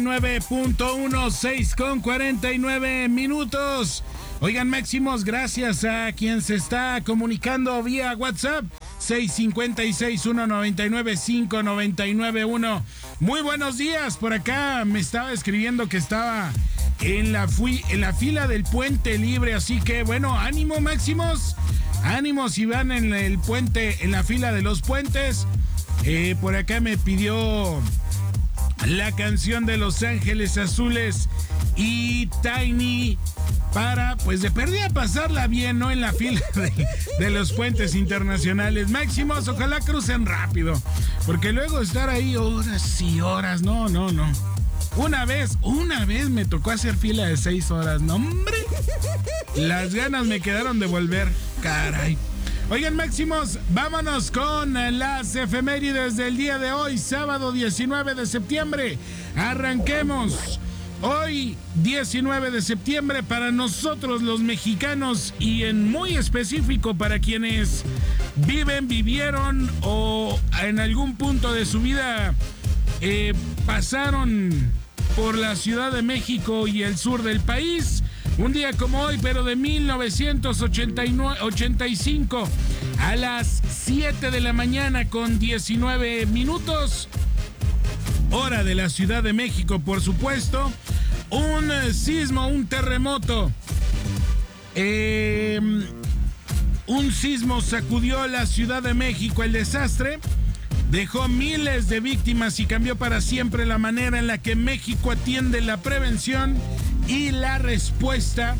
9.16 con 49 minutos. Oigan, Máximos, gracias a quien se está comunicando vía WhatsApp 656-199-5991. Muy buenos días, por acá me estaba escribiendo que estaba en la fila del Puente Libre, así que bueno, ánimo, Máximos, ánimo si van en el puente, en la fila de los puentes. Por acá me pidió la canción de Los Ángeles Azules y Tiny para, pues, de perdida pasarla bien, ¿no? En la fila de los puentes internacionales. Máximos, ojalá crucen rápido, porque luego estar ahí horas y horas, no. Una vez me tocó hacer fila de 6 horas, no, hombre. Las ganas me quedaron de volver, caray. Oigan, Máximos, vámonos con las efemérides del día de hoy, sábado 19 de septiembre. Arranquemos. Hoy, 19 de septiembre, para nosotros los mexicanos y en muy específico para quienes vivieron o en algún punto de su vida pasaron por la Ciudad de México y el sur del país. Un día como hoy, pero de 1985, a las 7 de la mañana con 19 minutos, hora de la Ciudad de México, por supuesto, un sismo, un terremoto. Un sismo sacudió la Ciudad de México. El desastre dejó miles de víctimas y cambió para siempre la manera en la que México atiende la prevención y la respuesta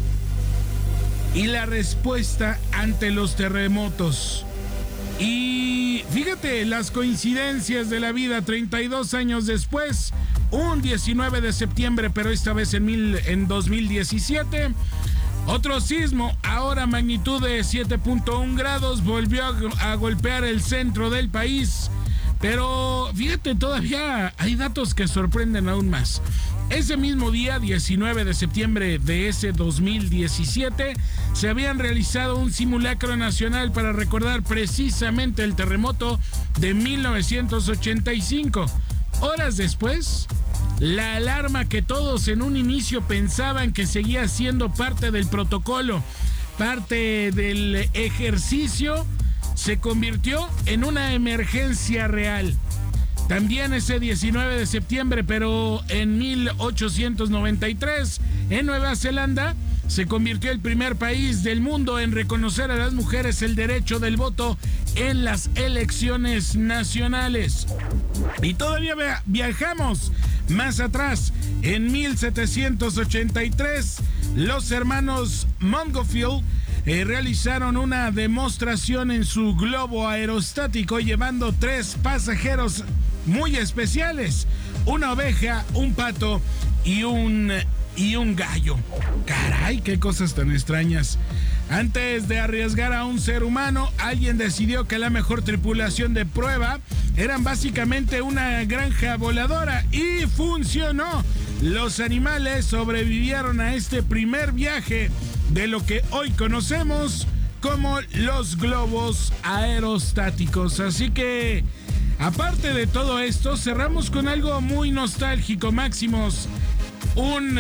ante los terremotos. Y fíjate las coincidencias de la vida. 32 años después, un 19 de septiembre, pero esta vez en 2017, otro sismo, ahora magnitud de 7.1 grados, volvió a golpear el centro del país. Pero fíjate, todavía hay datos que sorprenden aún más. Ese mismo día, 19 de septiembre de ese 2017, se habían realizado un simulacro nacional para recordar precisamente el terremoto de 1985. Horas después, la alarma que todos en un inicio pensaban que seguía siendo parte del protocolo, parte del ejercicio, se convirtió en una emergencia real. También ese 19 de septiembre, pero en 1893, en Nueva Zelanda, se convirtió el primer país del mundo en reconocer a las mujeres el derecho del voto en las elecciones nacionales. Y todavía viajamos más atrás. En 1783, los hermanos Montgolfier realizaron una demostración en su globo aerostático llevando 3 pasajeros muy especiales: una oveja, un pato y un gallo. Caray, qué cosas tan extrañas. Antes de arriesgar a un ser humano, alguien decidió que la mejor tripulación de prueba eran básicamente una granja voladora y funcionó. Los animales sobrevivieron a este primer viaje de lo que hoy conocemos como los globos aerostáticos. Así que, aparte de todo esto, cerramos con algo muy nostálgico, Máximos. Un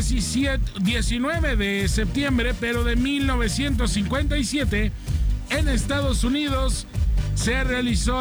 19 de septiembre, pero de 1957, en Estados Unidos, se realizó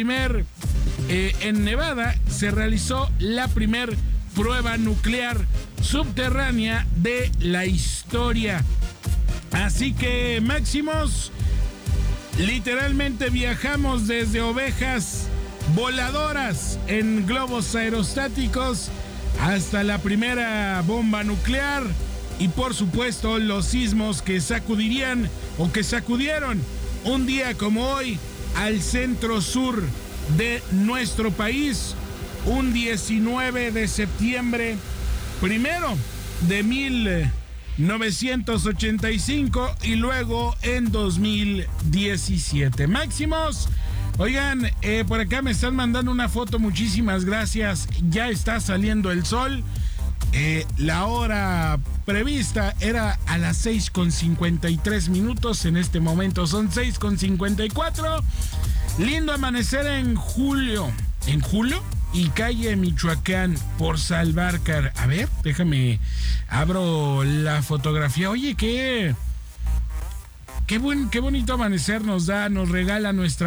en Nevada, se realizó la primer prueba nuclear subterránea de la historia. Así que, Máximos, literalmente viajamos desde ovejas voladoras en globos aerostáticos hasta la primera bomba nuclear y, por supuesto, los sismos que sacudieron un día como hoy al centro sur de nuestro país, un 19 de septiembre, primero de 1985 y luego en 2017. Máximos, oigan, por acá me están mandando una foto, muchísimas gracias. Ya está saliendo el sol. La hora prevista era a las 6:53. En este momento son 6:54. Lindo amanecer en julio. ¿En julio? y calle Michoacán por salvar A ver, déjame, abro la fotografía. Oye, qué bonito amanecer nos regala nuestra